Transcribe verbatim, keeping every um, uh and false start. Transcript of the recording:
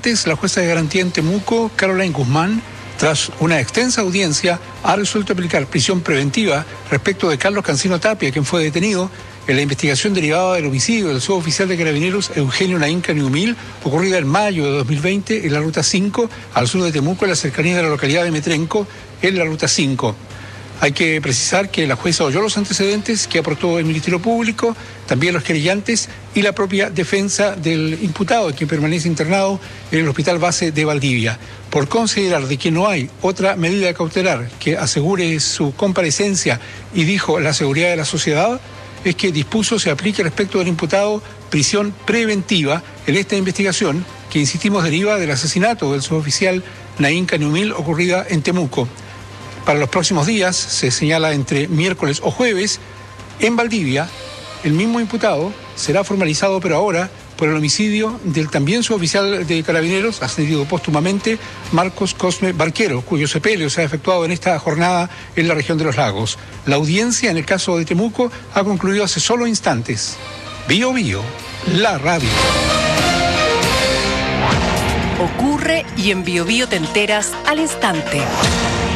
antecedentes, la jueza de garantía en Temuco, Caroline Guzmán, tras una extensa audiencia, ha resuelto aplicar prisión preventiva respecto de Carlos Cancino Tapia, quien fue detenido en la investigación derivada del homicidio del suboficial de Carabineros Eugenio Naín Caniumil, ocurrida en mayo de dos mil veinte en la Ruta cinco, al sur de Temuco, en la cercanía de la localidad de Metrenco, en la Ruta cinco. Hay que precisar que la jueza oyó los antecedentes que aportó el Ministerio Público, también los querellantes y la propia defensa del imputado, quien permanece internado en el Hospital Base de Valdivia. Por considerar de que no hay otra medida cautelar que asegure su comparecencia y dijo la seguridad de la sociedad, es que dispuso se aplique respecto del imputado prisión preventiva en esta investigación que, insistimos, deriva del asesinato del suboficial Naín Caniumil ocurrida en Temuco. Para los próximos días, se señala entre miércoles o jueves, en Valdivia, el mismo imputado será formalizado, pero ahora, por el homicidio del también suboficial de Carabineros, ascendido póstumamente, Marcos Cosme Barquero, cuyo sepelio se ha efectuado en esta jornada en la región de los Lagos. La audiencia en el caso de Temuco ha concluido hace solo instantes. Bio Bio, la radio. Ocurre y en Bio Bio te enteras al instante.